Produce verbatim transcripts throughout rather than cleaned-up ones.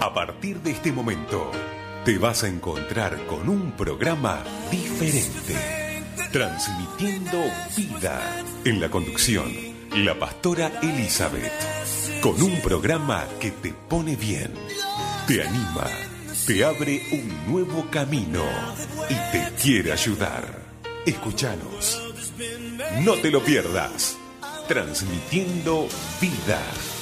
A partir de este momento, te vas a encontrar con un programa diferente, transmitiendo vida. En la conducción, la pastora Elizabeth, con un programa que te pone bien, te anima, te abre un nuevo camino y te quiere ayudar. Escúchanos, no te lo pierdas, transmitiendo vida.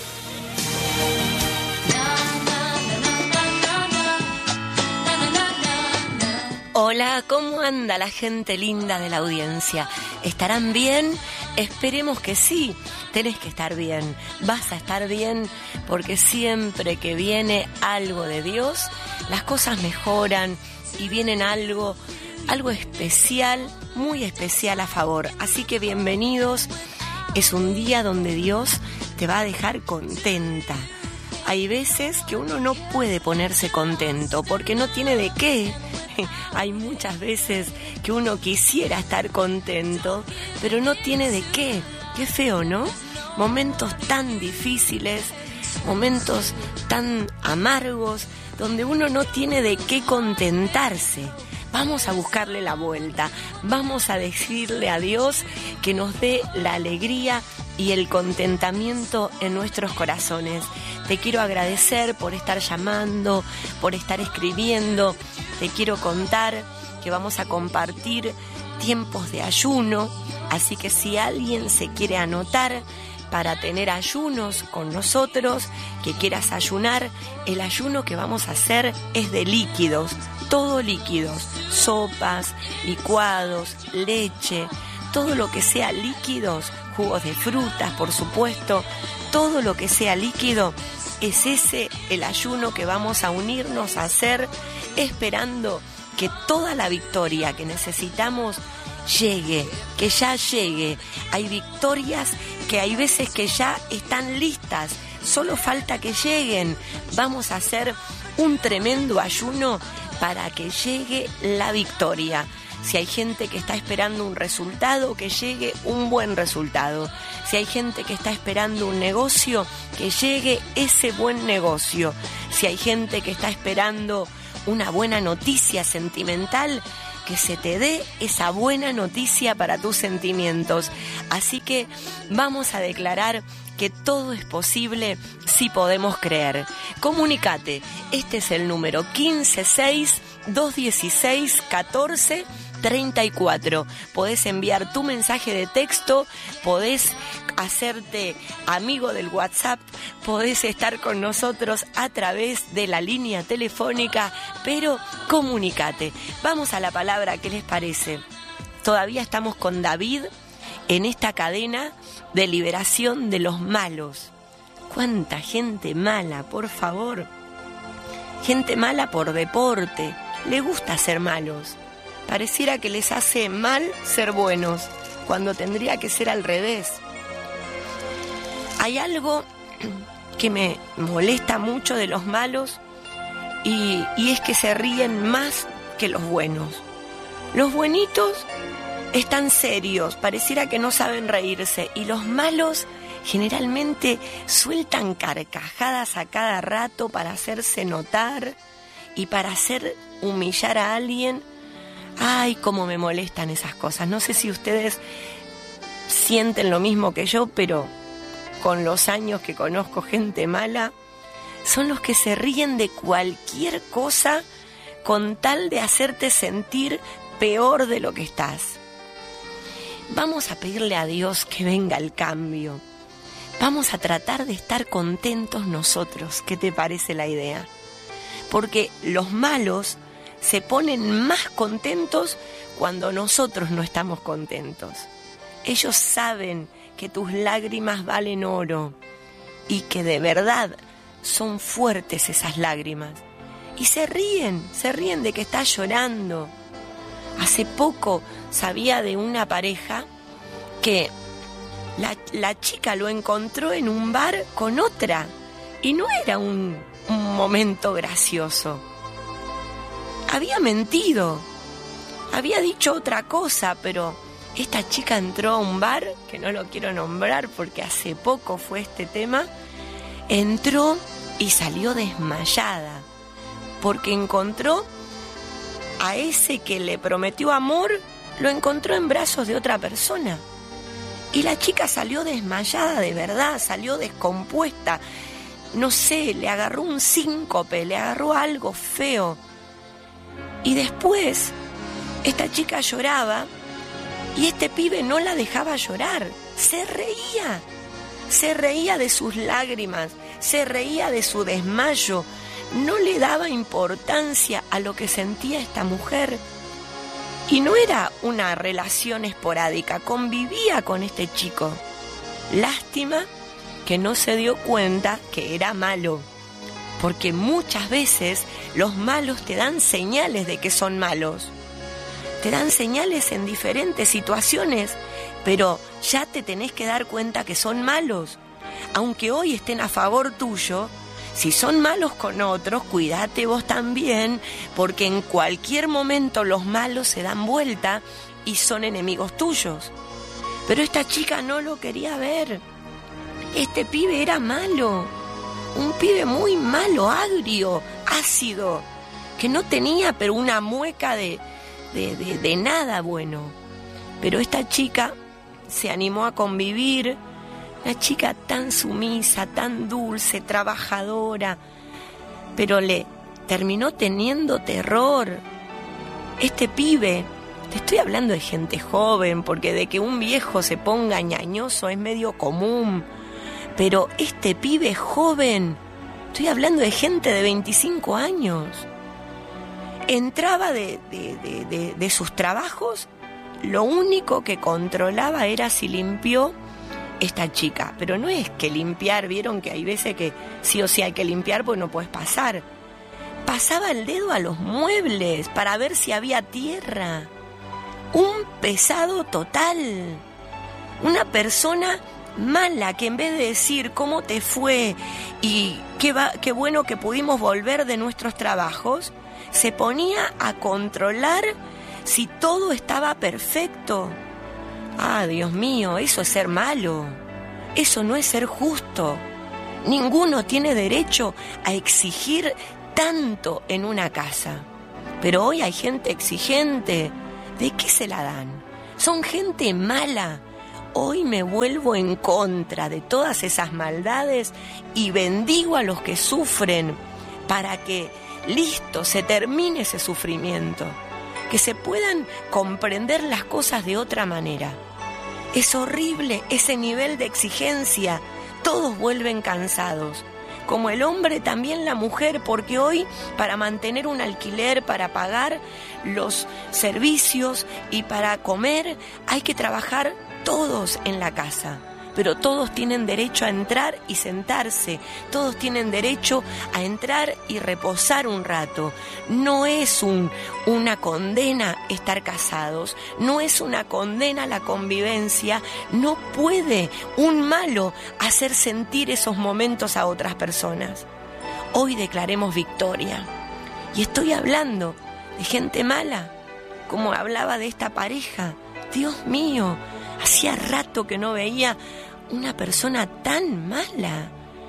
Hola, ¿cómo anda la gente linda de la audiencia? ¿Estarán bien? Esperemos que sí. Tenés que estar bien, vas a estar bien, porque siempre que viene algo de Dios, las cosas mejoran y vienen algo, algo especial, muy especial a favor. Así que bienvenidos, es un día donde Dios te va a dejar contenta. Hay veces que uno no puede ponerse contento porque no tiene de qué. Hay muchas veces que uno quisiera estar contento, pero no tiene de qué. Qué feo, ¿no? Momentos tan difíciles, momentos tan amargos, donde uno no tiene de qué contentarse. Vamos a buscarle la vuelta, vamos a decirle a Dios que nos dé la alegría y el contentamiento en nuestros corazones. Te quiero agradecer por estar llamando, por estar escribiendo. Te quiero contar que vamos a compartir tiempos de ayuno, así que si alguien se quiere anotar para tener ayunos con nosotros, que quieras ayunar, el ayuno que vamos a hacer es de líquidos, todo líquidos, sopas, licuados, leche, todo lo que sea líquidos, jugos de frutas, por supuesto, todo lo que sea líquido, es ese el ayuno que vamos a unirnos a hacer, esperando que toda la victoria que necesitamos llegue, que ya llegue. Hay victorias que hay veces que ya están listas, solo falta que lleguen. Vamos a hacer un tremendo ayuno para que llegue la victoria. Si hay gente que está esperando un resultado, que llegue un buen resultado. Si hay gente que está esperando un negocio, que llegue ese buen negocio. Si hay gente que está esperando una buena noticia sentimental, que se te dé esa buena noticia para tus sentimientos. Así que vamos a declarar que todo es posible si podemos creer. Comunicate, este es el número quince seis, dos dieciséis, catorce treinta y cuatro. Podés enviar tu mensaje de texto, podés hacerte amigo del WhatsApp, podés estar con nosotros a través de la línea telefónica, pero comunícate. Vamos a la palabra, ¿qué les parece? Todavía estamos con David en esta cadena de liberación de los malos. ¿Cuánta gente mala, por favor? Gente mala por deporte, le gusta ser malos. Pareciera que les hace mal ser buenos, cuando tendría que ser al revés. Hay algo que me molesta mucho de los malos y, y es que se ríen más que los buenos. Los buenitos están serios, pareciera que no saben reírse, y los malos generalmente sueltan carcajadas a cada rato para hacerse notar y para hacer humillar a alguien. Ay, cómo me molestan esas cosas. No sé si ustedes sienten lo mismo que yo, pero con los años que conozco gente mala, son los que se ríen de cualquier cosa con tal de hacerte sentir peor de lo que estás. Vamos a pedirle a Dios que venga el cambio. Vamos a tratar de estar contentos nosotros. ¿Qué te parece la idea? Porque los malos se ponen más contentos cuando nosotros no estamos contentos. Ellos saben que tus lágrimas valen oro y que de verdad son fuertes esas lágrimas. Y se ríen, se ríen de que estás llorando. Hace poco sabía de una pareja que la, la chica lo encontró en un bar con otra y no era un, un momento gracioso. Había mentido, había dicho otra cosa, pero esta chica entró a un bar, que no lo quiero nombrar porque hace poco fue este tema, entró y salió desmayada, porque encontró a ese que le prometió amor, lo encontró en brazos de otra persona. Y la chica salió desmayada de verdad, salió descompuesta. No sé, le agarró un síncope, le agarró algo feo. Y después, esta chica lloraba y este pibe no la dejaba llorar. Se reía, se reía de sus lágrimas, se reía de su desmayo. No le daba importancia a lo que sentía esta mujer. Y no era una relación esporádica, convivía con este chico. Lástima que no se dio cuenta que era malo, porque muchas veces los malos te dan señales de que son malos. Te dan señales en diferentes situaciones, pero ya te tenés que dar cuenta que son malos. Aunque hoy estén a favor tuyo, si son malos con otros, cuídate vos también, porque en cualquier momento los malos se dan vuelta y son enemigos tuyos. Pero esta chica no lo quería ver. Este pibe era malo, un pibe muy malo, agrio, ácido, que no tenía pero una mueca de, de, de, de nada bueno. Pero esta chica se animó a convivir. Una chica tan sumisa, tan dulce, trabajadora, pero le terminó teniendo terror. Este pibe, te estoy hablando de gente joven, porque de que un viejo se ponga ñañoso es medio común, pero este pibe joven, estoy hablando de gente de veinticinco años, entraba de, de, de, de, de sus trabajos, lo único que controlaba era si limpió esta chica, pero no es que limpiar, vieron que hay veces que sí o sí hay que limpiar porque no puedes pasar. Pasaba el dedo a los muebles para ver si había tierra. Un pesado total. Una persona mala que en vez de decir cómo te fue y qué, va, qué bueno que pudimos volver de nuestros trabajos, se ponía a controlar si todo estaba perfecto. Ah, Dios mío, eso es ser malo. Eso no es ser justo. Ninguno tiene derecho a exigir tanto en una casa. Pero hoy hay gente exigente. ¿De qué se la dan? Son gente mala. Hoy me vuelvo en contra de todas esas maldades y bendigo a los que sufren para que, listo, se termine ese sufrimiento. Que se puedan comprender las cosas de otra manera. Es horrible ese nivel de exigencia. Todos vuelven cansados. Como el hombre, también la mujer, porque hoy para mantener un alquiler, para pagar los servicios y para comer, hay que trabajar todos en la casa. Pero todos tienen derecho a entrar y sentarse. Todos tienen derecho a entrar y reposar un rato. No es un, una condena estar casados. No es una condena la convivencia. No puede un malo hacer sentir esos momentos a otras personas. Hoy declaremos victoria. Y estoy hablando de gente mala, como hablaba de esta pareja. Dios mío, hacía rato que no veía una persona tan mala.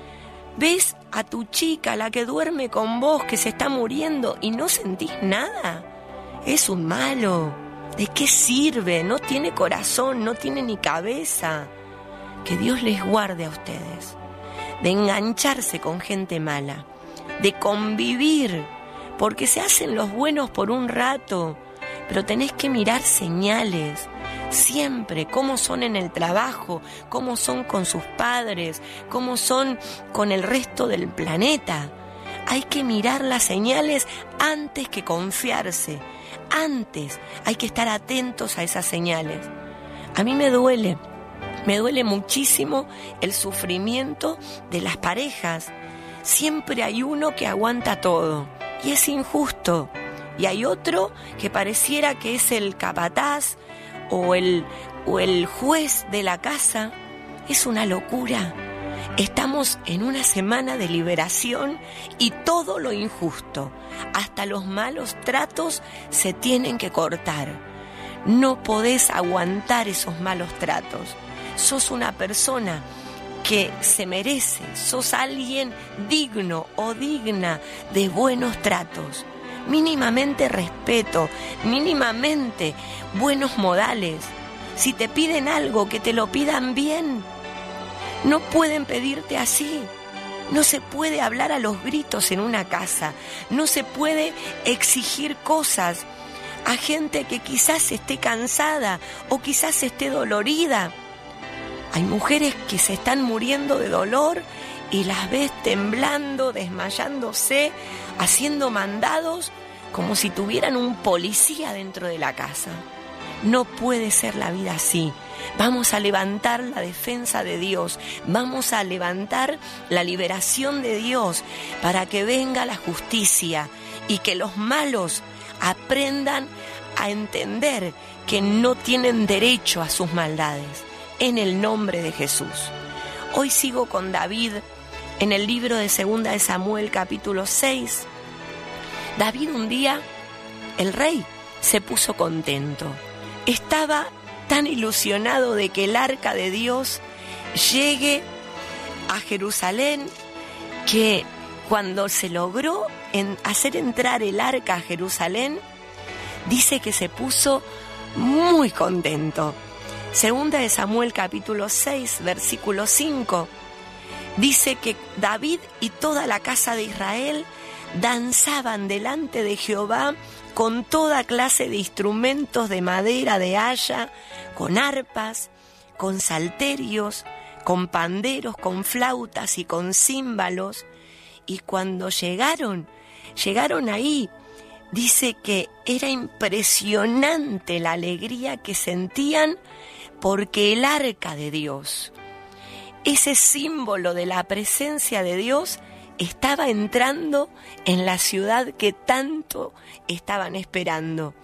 ¿Ves a tu chica, la que duerme con vos, que se está muriendo y no sentís nada? Es un malo. ¿De qué sirve? No tiene corazón, no tiene ni cabeza. Que Dios les guarde a ustedes de engancharse con gente mala, de convivir, porque se hacen los buenos por un rato, pero tenés que mirar señales. Siempre, cómo son en el trabajo, cómo son con sus padres, cómo son con el resto del planeta. Hay que mirar las señales antes que confiarse. Antes hay que estar atentos a esas señales. A mí me duele, me duele muchísimo el sufrimiento de las parejas. Siempre hay uno que aguanta todo y es injusto. Y hay otro que pareciera que es el capataz o el, o el juez de la casa. Es una locura. Estamos en una semana de liberación y todo lo injusto, hasta los malos tratos, se tienen que cortar. No podés aguantar esos malos tratos. Sos una persona que se merece, sos alguien digno o digna de buenos tratos, mínimamente respeto, mínimamente buenos modales. Si te piden algo, que te lo pidan bien. No pueden pedirte así. No se puede hablar a los gritos en una casa. No se puede exigir cosas a gente que quizás esté cansada o quizás esté dolorida. Hay mujeres que se están muriendo de dolor y las ves temblando, desmayándose, haciendo mandados como si tuvieran un policía dentro de la casa. No puede ser la vida así. Vamos a levantar la defensa de Dios, vamos a levantar la liberación de Dios para que venga la justicia y que los malos aprendan a entender que no tienen derecho a sus maldades. En el nombre de Jesús. Hoy sigo con David en el libro de Segunda de Samuel, capítulo seis. David un día, el rey, se puso contento. Estaba tan ilusionado de que el arca de Dios llegue a Jerusalén que cuando se logró en hacer entrar el arca a Jerusalén, dice que se puso muy contento. Segunda de Samuel capítulo seis, versículo cinco, dice que David y toda la casa de Israel danzaban delante de Jehová con toda clase de instrumentos de madera de haya, con arpas, con salterios, con panderos, con flautas y con címbalos. Y cuando llegaron, llegaron ahí, dice que era impresionante la alegría que sentían porque el arca de Dios, ese símbolo de la presencia de Dios, estaba entrando en la ciudad que tanto estaban esperando.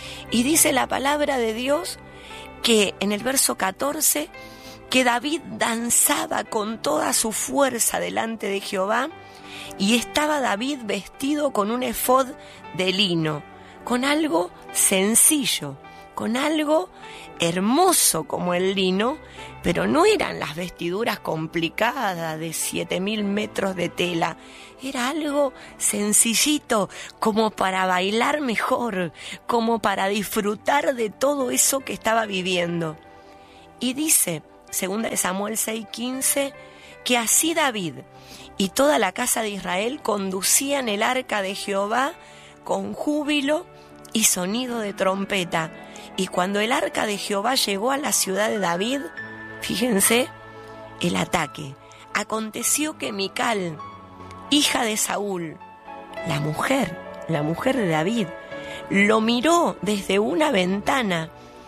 Y dice la palabra de Dios que en el verso catorce, que David danzaba con toda su fuerza delante de Jehová, y estaba David vestido con un efod de lino, con algo sencillo, con algo hermoso como el lino, pero no eran las vestiduras complicadas de siete mil metros de tela. Era algo sencillito, como para bailar mejor, como para disfrutar de todo eso que estaba viviendo. Y dice, segunda de Samuel seis quince, que así David y toda la casa de Israel conducían el arca de Jehová con júbilo y sonido de trompeta. Y cuando el arca de Jehová llegó a la ciudad de David, fíjense el ataque. Aconteció que Mical, hija de Saúl, la mujer, la mujer de David, lo miró desde una ventana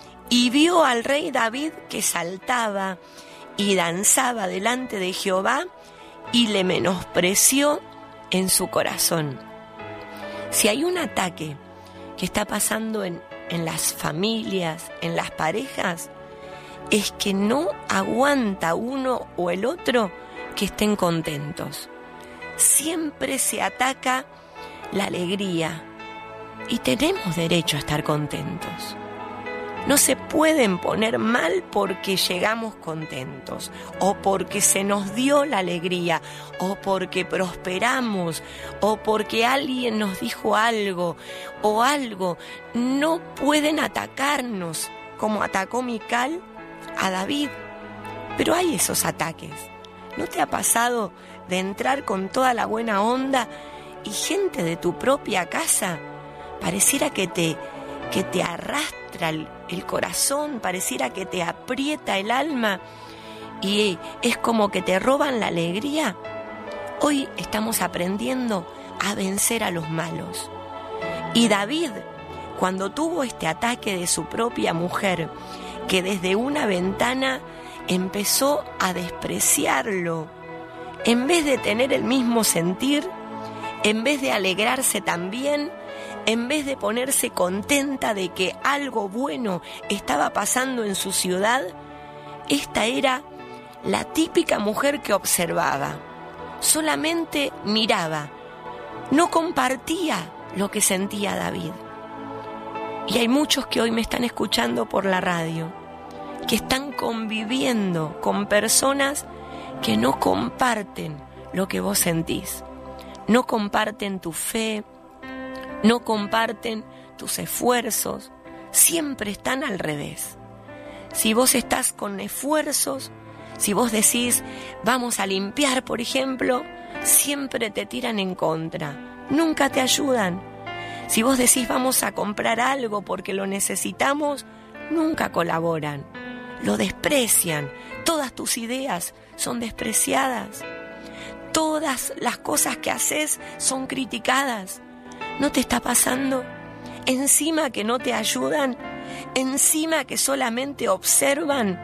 y vio al rey David que saltaba y danzaba delante de Jehová y le menospreció en su corazón. Si hay un ataque que está pasando en, en las familias, en las parejas, es que no aguanta uno o el otro que estén contentos. Siempre se ataca la alegría y tenemos derecho a estar contentos. No se pueden poner mal porque llegamos contentos, o porque se nos dio la alegría, o porque prosperamos, o porque alguien nos dijo algo, o algo. No pueden atacarnos como atacó Mical a David. Pero hay esos ataques. ¿No te ha pasado de entrar con toda la buena onda y gente de tu propia casa pareciera que te, que te arrastra el, el corazón, pareciera que te aprieta el alma y es como que te roban la alegría? Hoy estamos aprendiendo a vencer a los malos. Y David, cuando tuvo este ataque de su propia mujer, que desde una ventana empezó a despreciarlo, en vez de tener el mismo sentir, en vez de alegrarse también, en vez de ponerse contenta de que algo bueno estaba pasando en su ciudad, esta era la típica mujer que observaba, solamente miraba, no compartía lo que sentía David. Y hay muchos que hoy me están escuchando por la radio, que están conviviendo con personas que no comparten lo que vos sentís, no comparten tu fe, no comparten tus esfuerzos, siempre están al revés. Si vos estás con esfuerzos, si vos decís, vamos a limpiar, por ejemplo, siempre te tiran en contra, nunca te ayudan. Si vos decís, vamos a comprar algo porque lo necesitamos, nunca colaboran, lo desprecian, todas tus ideas son despreciadas, todas las cosas que haces son criticadas. ¿No te está pasando? Encima que no te ayudan, encima que solamente observan,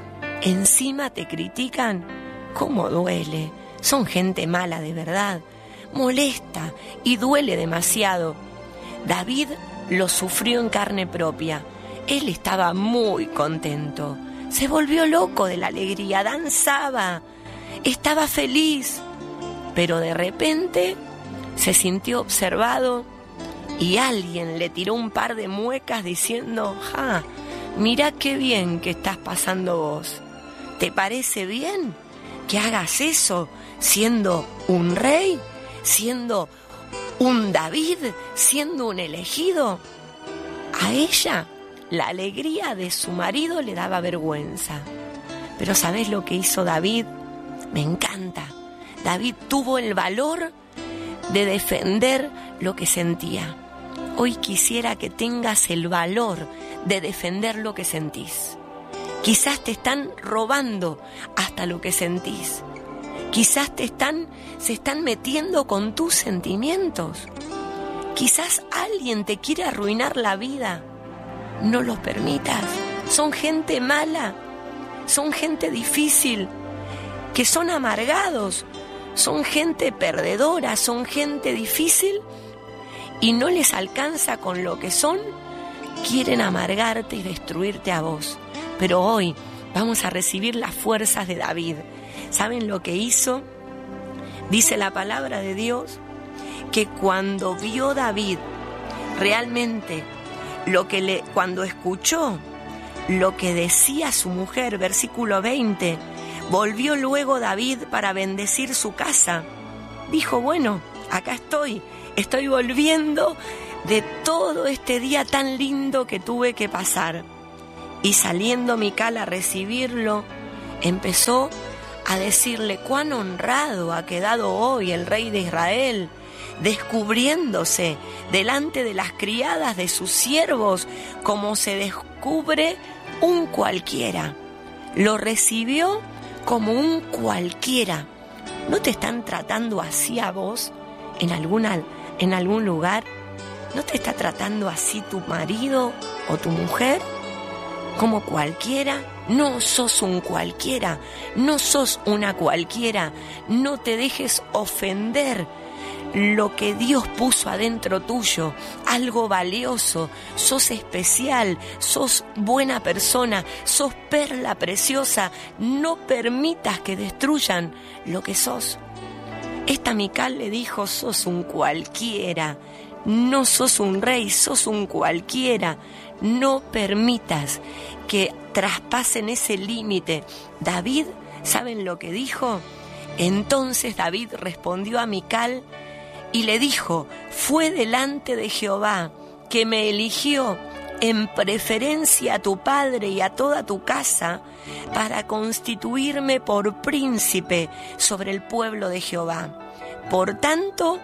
encima te critican. ¿Cómo duele? Son gente mala de verdad, molesta y duele demasiado. David lo sufrió en carne propia. Él estaba muy contento, se volvió loco de la alegría, danzaba, estaba feliz, pero de repente se sintió observado y alguien le tiró un par de muecas diciendo, ¡ja! Mirá qué bien que estás pasando vos. ¿Te parece bien que hagas eso siendo un rey, siendo un David, siendo un elegido? A ella la alegría de su marido le daba vergüenza. Pero ¿sabés lo que hizo David? Me encanta. David tuvo el valor de defender lo que sentía. Hoy quisiera que tengas el valor de defender lo que sentís. Quizás te están robando hasta lo que sentís. Quizás te están, se están metiendo con tus sentimientos. Quizás alguien te quiere arruinar la vida. No los permitas. Son gente mala, son gente difícil, que son amargados, son gente perdedora, son gente difícil y no les alcanza con lo que son, quieren amargarte y destruirte a vos. Pero hoy vamos a recibir las fuerzas de David. ¿Saben lo que hizo? Dice la palabra de Dios que cuando vio David realmente lo que le, cuando escuchó lo que decía su mujer, versículo veinte, volvió luego David para bendecir su casa. Dijo, bueno, acá estoy, estoy volviendo de todo este día tan lindo que tuve que pasar. Y saliendo Mical a recibirlo, empezó a decirle cuán honrado ha quedado hoy el rey de Israel, descubriéndose delante de las criadas de sus siervos como se descubre un cualquiera. Lo recibió como un cualquiera. ¿No te están tratando así a vos en, alguna, en algún lugar? ¿No te está tratando así tu marido o tu mujer? ¿Como cualquiera? No sos un cualquiera, no sos una cualquiera. No te dejes ofender. Lo que Dios puso adentro tuyo, algo valioso, sos especial, sos buena persona, sos perla preciosa. No permitas que destruyan lo que sos. Esta Mical le dijo, sos un cualquiera, no sos un rey, sos un cualquiera. No permitas que traspasen ese límite. David, ¿saben lo que dijo? Entonces David respondió a Mical y le dijo, fue delante de Jehová que me eligió en preferencia a tu padre y a toda tu casa para constituirme por príncipe sobre el pueblo de Jehová. Por tanto,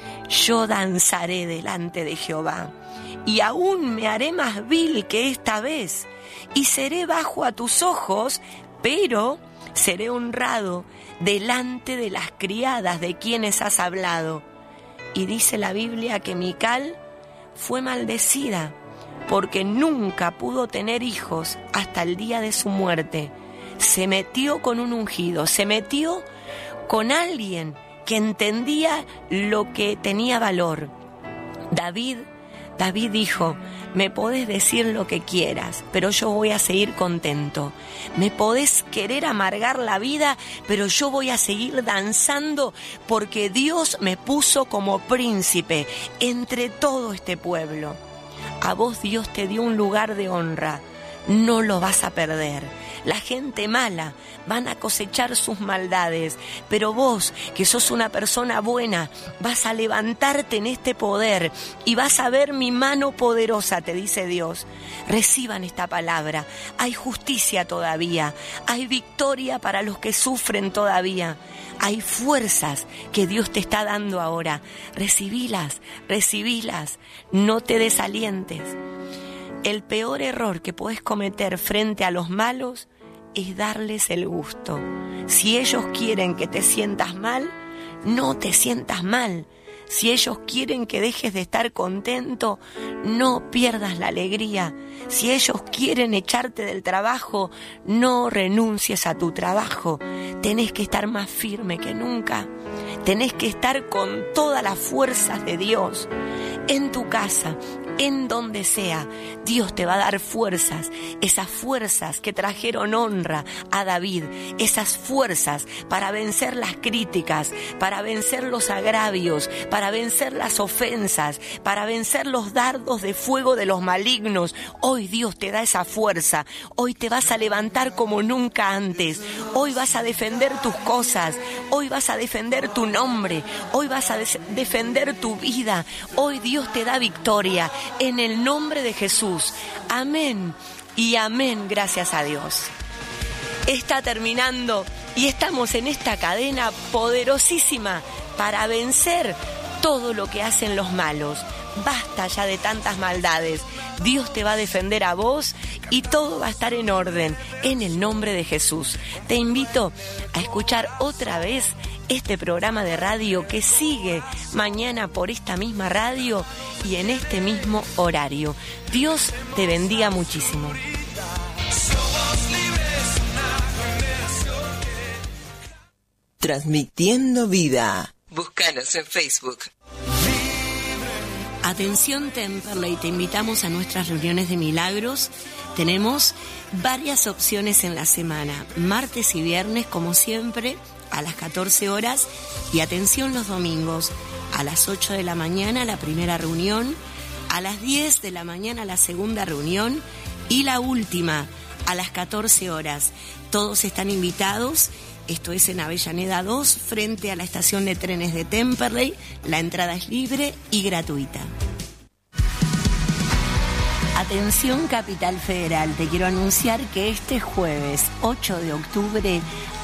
yo danzaré delante de Jehová y aún me haré más vil que esta vez y seré bajo a tus ojos, pero seré honrado delante de las criadas de quienes has hablado. Y dice la Biblia que Mical fue maldecida porque nunca pudo tener hijos hasta el día de su muerte. Se metió con un ungido, se metió con alguien que entendía lo que tenía valor. David, David dijo, me podés decir lo que quieras, pero yo voy a seguir contento. Me podés querer amargar la vida, pero yo voy a seguir danzando porque Dios me puso como príncipe entre todo este pueblo. A vos Dios te dio un lugar de honra, no lo vas a perder. La gente mala van a cosechar sus maldades, pero vos, que sos una persona buena, vas a levantarte en este poder y vas a ver mi mano poderosa, te dice Dios. Reciban esta palabra. Hay justicia todavía, hay victoria para los que sufren todavía. Hay fuerzas que Dios te está dando ahora. Recibílas, recibílas, no te desalientes. El peor error que puedes cometer frente a los malos es darles el gusto. Si ellos quieren que te sientas mal, no te sientas mal. Si ellos quieren que dejes de estar contento, no pierdas la alegría. Si ellos quieren echarte del trabajo, no renuncies a tu trabajo. Tenés que estar más firme que nunca. Tenés que estar con todas las fuerzas de Dios. En tu casa, en donde sea, Dios te va a dar fuerzas, esas fuerzas que trajeron honra a David, esas fuerzas para vencer las críticas, para vencer los agravios, para vencer las ofensas, para vencer los dardos de fuego de los malignos. Hoy Dios te da esa fuerza, hoy te vas a levantar como nunca antes, hoy vas a defender tus cosas, hoy vas a defender tu nombre, hoy vas a des- defender tu vida, hoy Dios te da victoria. En el nombre de Jesús. Amén y amén, gracias a Dios. Está terminando y estamos en esta cadena poderosísima para vencer todo lo que hacen los malos. Basta ya de tantas maldades. Dios te va a defender a vos y todo va a estar en orden en el nombre de Jesús. Te invito a escuchar otra vez este programa de radio que sigue mañana por esta misma radio y en este mismo horario. Dios te bendiga muchísimo. Transmitiendo vida. Búscanos en Facebook. Atención Temperley, te invitamos a nuestras reuniones de milagros. Tenemos varias opciones en la semana, martes y viernes como siempre a las catorce horas y atención los domingos a las ocho de la mañana la primera reunión, a las diez de la mañana la segunda reunión y la última a las catorce horas. Todos están invitados. Esto es en Avellaneda dos, frente a la estación de trenes de Temperley. La entrada es libre y gratuita. Atención Capital Federal, te quiero anunciar que este jueves ocho de octubre